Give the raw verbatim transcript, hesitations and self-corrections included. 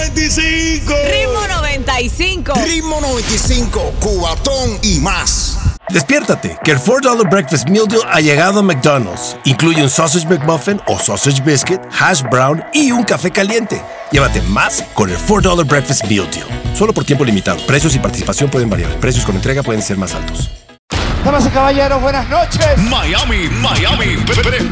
noventa y cinco. Ritmo noventa y cinco. Ritmo noventa y cinco, Cubatón y más. Despiértate, que el four dollar Breakfast Meal Deal ha llegado a McDonald's. Incluye un Sausage McMuffin o Sausage Biscuit, Hash Brown y un café caliente. Llévate más con el four dollar Breakfast Meal Deal. Solo por tiempo limitado. Precios y participación pueden variar. Precios con entrega pueden ser más altos. Damas y caballeros, buenas noches. Miami, Miami,